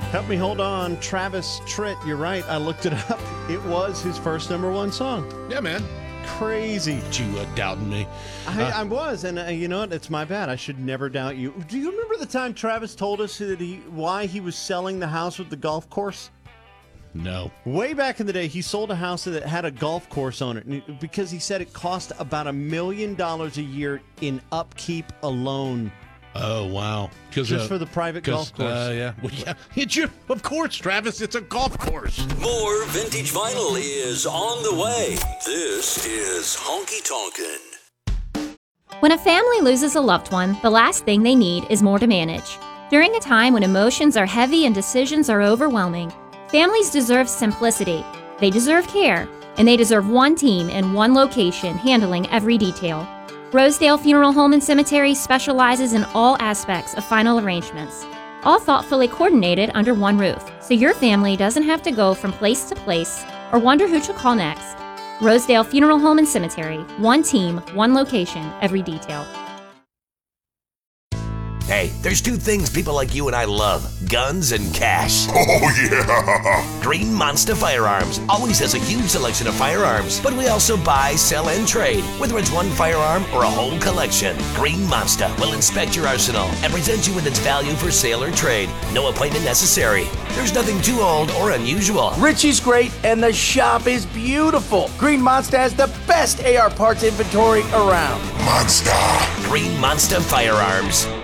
Help me hold on. Travis Tritt, you're right. I looked it up. It was his first #1 song. Yeah, man. Crazy. You doubting me. I was, and you know what? It's my bad. I should never doubt you. Do you remember the time Travis told us that why he was selling the house with the golf course? No. Way back in the day, he sold a house that had a golf course on it because he said it cost about $1 million a year in upkeep alone. Oh, wow. Just for the private golf course. Yeah. Well, yeah. Of course, Travis. It's a golf course. More vintage vinyl is on the way. This is Honky Tonkin'. When a family loses a loved one, the last thing they need is more to manage. During a time when emotions are heavy and decisions are overwhelming, families deserve simplicity, they deserve care, and they deserve one team in one location handling every detail. Rosedale Funeral Home and Cemetery specializes in all aspects of final arrangements, all thoughtfully coordinated under one roof, so your family doesn't have to go from place to place or wonder who to call next. Rosedale Funeral Home and Cemetery, one team, one location, every detail. Hey, there's two things people like you and I love: guns and cash. Oh, yeah! Green Monster Firearms always has a huge selection of firearms, but we also buy, sell, and trade, whether it's one firearm or a whole collection. Green Monster will inspect your arsenal and present you with its value for sale or trade. No appointment necessary. There's nothing too old or unusual. Richie's great, and the shop is beautiful. Green Monster has the best AR parts inventory around. Monster! Green Monster Firearms.